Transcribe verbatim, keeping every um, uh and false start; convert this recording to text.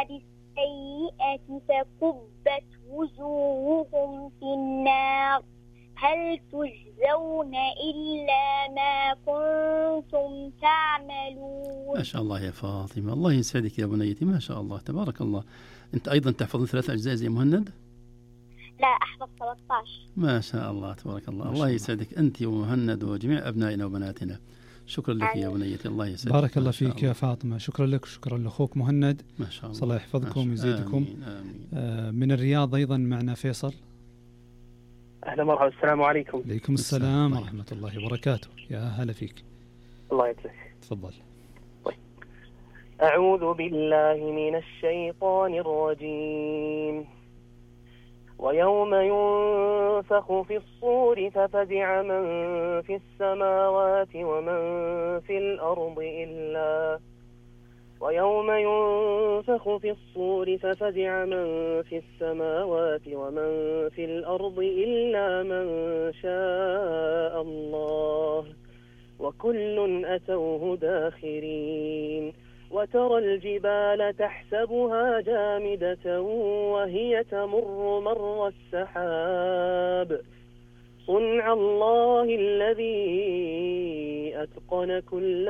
بالسيئة فكبت وجوههم في النار هل تجزون إلا ما كنتم تعملون. ما شاء الله يا فاطمة، الله يسعدك يا بنيتي، ما شاء الله تبارك الله. أنت أيضا تحفظين ثلاث أجزاء زي مهند؟ لا أحفظ ثلاثة عشر. ما شاء الله تبارك الله، الله يسعدك أنت ومهند وجميع أبنائنا وبناتنا. شكرا لك يا بنيتي، الله يسعدك. بارك الله فيك الله. يا فاطمة، شكرا لك وشكرا لأخوك مهند، ما شاء الله، الله يحفظكم ويزيدكم. آمين آمين. آه من الرياض أيضا معنا فيصل. أهلا مرحبا، السلام عليكم. عليكم السلام ورحمة الله وبركاته، يا هلا فيك. الله يجزاك. تفضل. أعوذ بالله من الشيطان الرجيم. ويوم ينفخ في الصور ففزع من في السماوات ومن في الأرض إلا ويوم ينفخ في الصور ففزع من في السماوات ومن في الأرض إلا من شاء الله وكل أتوه داخرين. وترى الجبال تحسبها جامدة وهي تمر مر السحاب صنع الله الذي أتقن كل